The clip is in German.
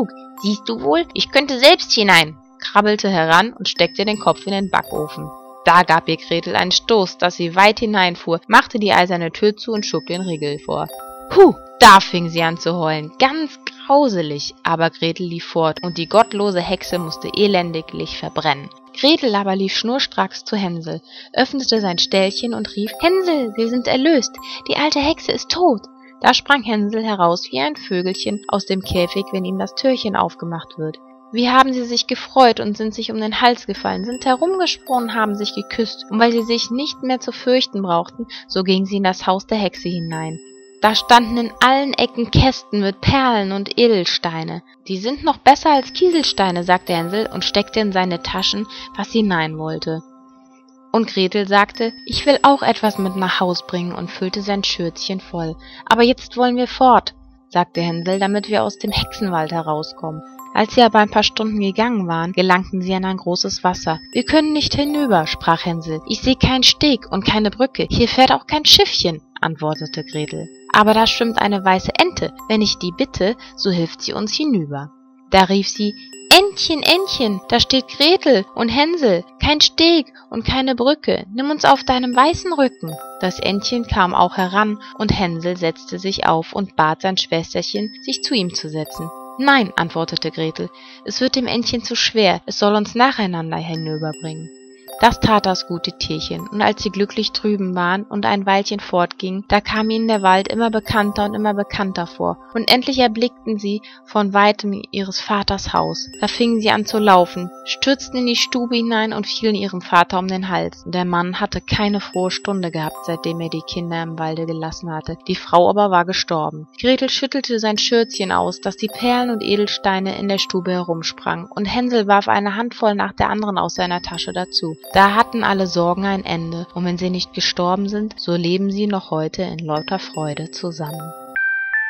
genug. Siehst du wohl, ich könnte selbst hinein, krabbelte heran und steckte den Kopf in den Backofen. Da gab ihr Gretel einen Stoß, dass sie weit hineinfuhr, machte die eiserne Tür zu und schob den Riegel vor. Da fing sie an zu heulen, ganz grauselig, aber Gretel lief fort, und die gottlose Hexe musste elendiglich verbrennen. Gretel aber lief schnurstracks zu Hänsel, öffnete sein Ställchen und rief: »Hänsel, wir sind erlöst, die alte Hexe ist tot!« Da sprang Hänsel heraus wie ein Vögelchen aus dem Käfig, wenn ihm das Türchen aufgemacht wird. Wie haben sie sich gefreut und sind sich um den Hals gefallen, sind herumgesprungen, haben sich geküsst, und weil sie sich nicht mehr zu fürchten brauchten, so gingen sie in das Haus der Hexe hinein. Da standen in allen Ecken Kästen mit Perlen und Edelsteine. »Die sind noch besser als Kieselsteine«, sagte Hänsel und steckte in seine Taschen, was hinein wollte. Und Gretel sagte: »Ich will auch etwas mit nach Haus bringen«, und füllte sein Schürzchen voll. »Aber jetzt wollen wir fort«, sagte Hänsel, »damit wir aus dem Hexenwald herauskommen.« Als sie aber ein paar Stunden gegangen waren, gelangten sie an ein großes Wasser. »Wir können nicht hinüber«, sprach Hänsel. »Ich sehe keinen Steg und keine Brücke. Hier fährt auch kein Schiffchen«, antwortete Gretel. »Aber da schwimmt eine weiße Ente. Wenn ich die bitte, so hilft sie uns hinüber.« Da rief sie: »Entchen, Entchen, da steht Gretel und Hänsel, kein Steg und keine Brücke, nimm uns auf deinem weißen Rücken.« Das Entchen kam auch heran, und Hänsel setzte sich auf und bat sein Schwesterchen, sich zu ihm zu setzen. »Nein«, antwortete Gretel, »es wird dem Entchen zu schwer, es soll uns nacheinander hinüberbringen.« Das tat das gute Tierchen, und als sie glücklich drüben waren und ein Weilchen fortgingen, da kam ihnen der Wald immer bekannter und immer bekannter vor, und endlich erblickten sie von weitem ihres Vaters Haus. Da fingen sie an zu laufen, stürzten in die Stube hinein und fielen ihrem Vater um den Hals. Und der Mann hatte keine frohe Stunde gehabt, seitdem er die Kinder im Walde gelassen hatte. Die Frau aber war gestorben. Gretel schüttelte sein Schürzchen aus, dass die Perlen und Edelsteine in der Stube herumsprangen, und Hänsel warf eine Handvoll nach der anderen aus seiner Tasche dazu. Da hatten alle Sorgen ein Ende, und wenn sie nicht gestorben sind, so leben sie noch heute in lauter Freude zusammen.